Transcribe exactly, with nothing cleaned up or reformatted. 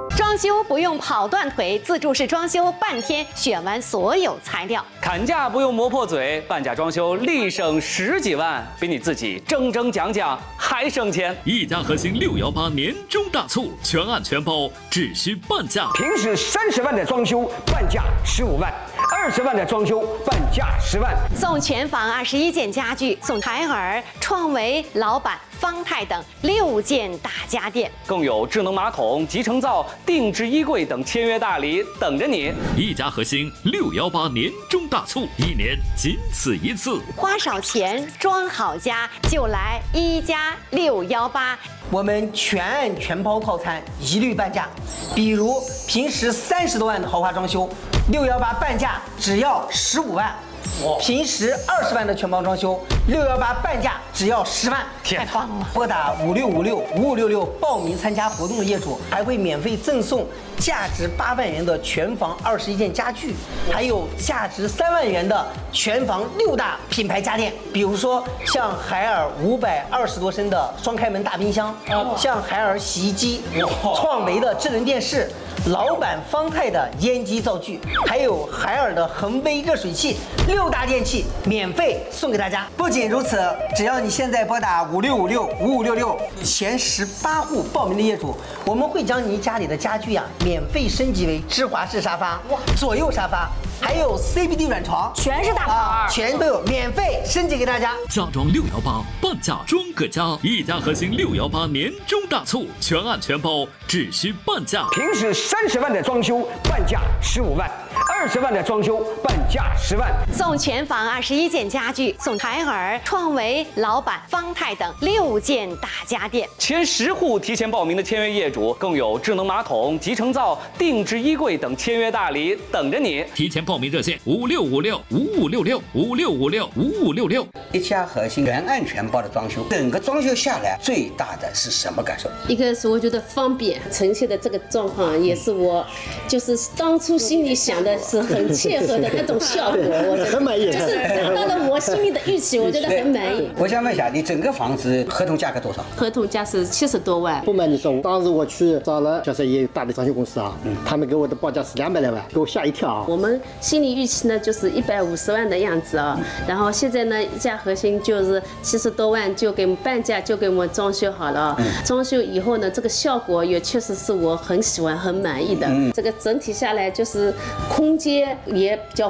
装修不用跑断腿，自助式装修半天选完所有材料。 砍价不用磨破嘴，半价装修立省十几万，比你自己铮铮讲讲还省钱。 一家核心六幺八年终大促，全案全包，只需半价。 平时三十万的装修，半价十五万；二十万的装修，半价十万。 送全房二十一件家具，送海尔、创维、老板、方太等六件大家电， 更有智能马桶、集成灶、定制衣柜等签约大礼等着你。 一家核心六幺八年终大促，一年仅此一次。 花少钱装好家，就来一加六幺八。 我们全案全包套餐一律半价，比如平时三十多万的豪华装修，六幺八半价只要十五万。平时二十万的全包装修，六幺八半价只要十万， 太棒了！ 拨打五六五六五五六六报名参加活动的业主，还会免费赠送价值八万元的全房二十一件家具，还有价值三万元的全房六大品牌家电，比如说像海尔五百二十多升的双开门大冰箱，像海尔洗衣机，创维的智能电视。老板方太的烟机灶具，还有海尔的恒威热水器，六大电器免费送给大家。不仅如此，只要你现在拨打五六五六五五六六前十八户报名的业主，我们会将您家里的家具呀、啊、免费升级为芝华士沙发、左右沙发，还有 C B D 软床， 全是大牌、啊， 全都有免费升级给大家。 家装六幺八半价装个家，一家核心六幺八年终大促，全案全包，只需半价。 平时三十万的装修，半价十五万；二十万的装修，半价十万。 送全房二十一件家具，送海尔、创维、老板、方太等六件大家电。 前十户提前报名的签约业主，更有智能马桶、集成灶、定制衣柜等签约大礼等着你。 提前报名热线五六五六五五六六五六五六五五六六。 一家核心全案全包的装修，整个装修下来最大的是什么感受？ 一个是我觉得方便，呈现的这个状况也是我就是当初心里想的是很切合的那种效果，我觉得很满意， 就是达到了我心里的预期，我觉得很满意。 我想问一下，你整个房子合同价格多少？ 合同价是七十多万。 不瞒你说，当时我去找了就是也有大的装修公司啊，嗯，他们给我的报价是两百来万，给我吓一跳啊。 我们心理预期呢就是一百五十万的样子啊，然后现在呢一家核心就是七十多万就给我们半价就给我们装修好了，嗯，装修以后呢这个效果也确实是我很喜欢很满意的，嗯，这个整体下来就是空间也比较